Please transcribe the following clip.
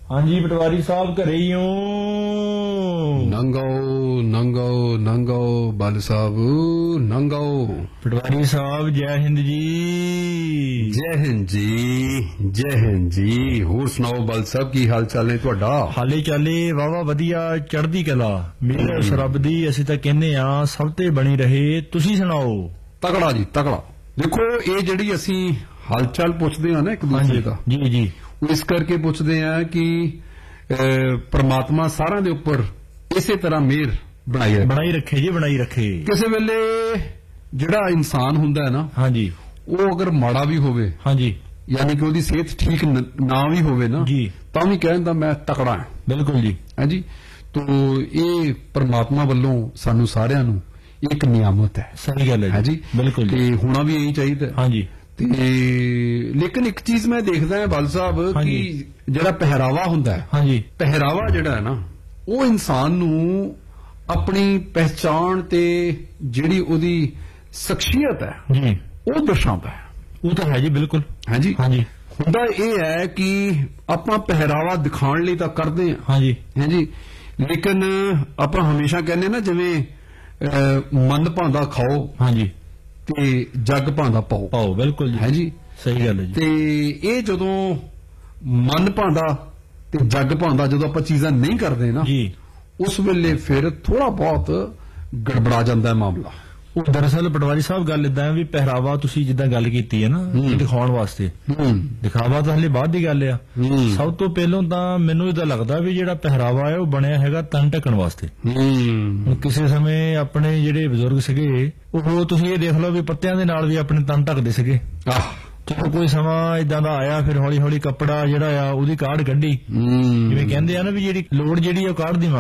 ਹਾਂਜੀ ਪਟਵਾਰੀ ਸਾਹਿਬ ਘਰੇ ਹੀ ਹੋ? ਨੰਗੋ ਨੰਗੋ ਨੰਗੋ ਬਲ ਸਾਹਿਬ ਨੰਗੋ। ਪਟਵਾਰੀ ਸਾਹਿਬ ਜੈ ਹਿੰਦ ਜੀ। ਜੈ ਹਿੰਦ ਜੀ, ਜੈ ਹਿੰਦ ਜੀ। ਹੋਰ ਸੁਣਾਓ ਬਲ ਸਾਹਿਬ, ਕੀ ਹਾਲ ਚਾਲ ਨੇ ਤੁਹਾਡਾ? ਹਾਲੇ ਚਾਲੇ ਵਾਵਾ ਵਧੀਆ, ਚੜ੍ਹਦੀ ਕਲਾ ਮੇਰੇ ਉਸ ਰੱਬ ਦੀ। ਅਸੀਂ ਤਾਂ ਕਹਿੰਦੇ ਆ ਸਭ ਤੇ ਬਣੀ ਰਹੇ। ਤੁਸੀਂ ਸੁਣਾਓ? ਤਕੜਾ ਜੀ ਤਕੜਾ। ਦੇਖੋ ਇਹ ਜਿਹੜੀ ਅਸੀਂ ਹਾਲਚਾਲ ਪੁੱਛਦੇ ਆ ਨਾ ਇੱਕ ਦੂਜੇ ਦਾ, ਜੀ ਜੀ, ਇਸ ਕਰਕੇ ਪੁੱਛਦੇ ਆ ਕਿ ਪ੍ਰਮਾਤਮਾ ਸਾਰਿਆਂ ਦੇ ਉੱਪਰ ਇਸੇ ਤਰ੍ਹਾਂ ਮਿਹਰ ਬਣਾਈ ਰੱਖੇ ਜੀ, ਬਣਾਈ ਰੱਖੇ। ਕਿਸੇ ਵੇਲੇ ਜਿਹੜਾ ਇਨਸਾਨ ਹੁੰਦਾ ਹੈ ਨਾ, ਹਾਂਜੀ, ਉਹ ਅਗਰ ਮਾੜਾ ਵੀ ਹੋਵੇ, ਹਾਂਜੀ, ਯਾਨੀ ਕਿ ਉਹਦੀ ਸਿਹਤ ਠੀਕ ਨਾ ਵੀ ਹੋਵੇ ਨਾ ਜੀ, ਤਾਂ ਵੀ ਕਹਿੰਦਾ ਮੈਂ ਤਕੜਾ ਹਾਂ। ਬਿਲਕੁਲ ਜੀ, ਹਾਂਜੀ। ਤੋ ਇਹ ਪ੍ਰਮਾਤਮਾ ਵੱਲੋਂ ਸਾਨੂੰ ਸਾਰਿਆਂ ਨੂੰ ਇੱਕ ਨਿਆਮਤ ਹੈ। ਸਹੀ ਗੱਲ ਹੈ ਜੀ, ਬਿਲਕੁਲ ਜੀ। ਤੇ ਹੋਣਾ ਵੀ ਇਹੀ ਚਾਹੀਦਾ। ਹਾਂਜੀ। ਤੇ ਲੇਕਿਨ ਇੱਕ ਚੀਜ਼ ਮੈਂ ਦੇਖਦਾ ਹਾਂ ਬਲ ਸਾਹਿਬ ਕਿ ਜਿਹੜਾ ਪਹਿਰਾਵਾ ਹੁੰਦਾ ਹੈ, ਹਾਂਜੀ, ਪਹਿਰਾਵਾ ਜਿਹੜਾ ਹੈ ਨਾ, ਉਹ ਇਨਸਾਨ ਨੂੰ ਆਪਣੀ ਪਹਿਚਾਣ ਤੇ ਜਿਹੜੀ ਉਹਦੀ ਸ਼ਖਸੀਅਤ ਹੈ ਜੀ, ਉਹ ਦਰਸਾਉਂਦਾ ਹੈ। ਉਹ ਤਾਂ ਹੈ ਜੀ, ਬਿਲਕੁਲ। ਹਾਂਜੀ ਹਾਂਜੀ। ਹੁੰਦਾ ਇਹ ਹੈ ਕਿ ਆਪਾਂ ਪਹਿਰਾਵਾ ਦਿਖਾਉਣ ਲਈ ਤਾਂ ਕਰਦੇ ਹਾਂ, ਹਾਂਜੀ, ਹਾਂਜੀ, ਲੇਕਿਨ ਆਪਾਂ ਹਮੇਸ਼ਾ ਕਹਿੰਦੇ ਨਾ, ਜਿਵੇਂ ਮੰਦ ਭਾਂਦਾ ਖਾਓ, ਹਾਂਜੀ, ਤੇ ਜੱਗ ਭਾਂਦਾ ਪਾਓ। ਬਿਲਕੁਲ ਜੀ, ਹਾਂਜੀ, ਸਹੀ ਗੱਲ ਹੈ ਜੀ। ਤੇ ਇਹ ਜਦੋਂ ਮਨ ਭਾਂਦਾ ਤੇ ਜੱਗ ਭਾਂਦਾ ਜਦੋਂ ਆਪਾਂ ਚੀਜ਼ਾਂ ਨਹੀਂ ਕਰਦੇ ਨਾ ਜੀ, ਉਸ ਵੇਲੇ ਫਿਰ ਥੋੜਾ ਬਹੁਤ ਗੜਬੜਾ ਜਾਂਦਾ ਹੈ ਮਾਮਲਾ। ਉਹ ਦਰਅਸਲ ਪਟਵਾਰੀ ਸਾਹਿਬ ਗੱਲ ਇਦਾਂ ਵੀ ਪਹਿਰਾਵਾ ਤੁਸੀਂ ਜਿੱਦਾਂ ਗੱਲ ਕੀਤੀ ਹੈ ਨਾ, ਦਿਖਾਉਣ ਵਾਸਤੇ, ਦਿਖਾਵਾ ਤਾਂ ਹਲੇ ਬਾਅਦ ਦੀ ਗੱਲ ਆ। ਸਭ ਤੋਂ ਪਹਿਲਾਂ ਤਾਂ ਮੈਨੂੰ ਇਦਾਂ ਲੱਗਦਾ ਵੀ ਜਿਹੜਾ ਪਹਿਰਾਵਾ ਹੈ ਉਹ ਬਣਿਆ ਹੈਗਾ ਤਨ ਢੱਕਣ ਵਾਸਤੇ। ਕਿਸੇ ਸਮੇਂ ਆਪਣੇ ਜਿਹੜੇ ਬਜ਼ੁਰਗ ਸੀਗੇ, ਉਹ ਤੁਸੀਂ ਇਹ ਦੇਖ ਲਓ ਵੀ ਪੱਤਿਆਂ ਦੇ ਨਾਲ ਵੀ ਆਪਣੇ ਤਨ ਢੱਕਦੇ ਸੀਗੇ। ਚਲੋ ਕੋਈ ਸਮਾਂ ਇਦਾਂ ਦਾ ਆਇਆ, ਫਿਰ ਹੌਲੀ ਹੌਲੀ ਕੱਪੜਾ ਜਿਹੜਾ ਆ ਉਹਦੀ ਕਾਢ ਕੱਢੀ। ਜਿਵੇਂ ਕਹਿੰਦੇ ਆ ਨਾ ਵੀ ਜਿਹੜੀ ਲੋੜ ਜਿਹੜੀ ਉਹ ਕਾਢ ਦੀ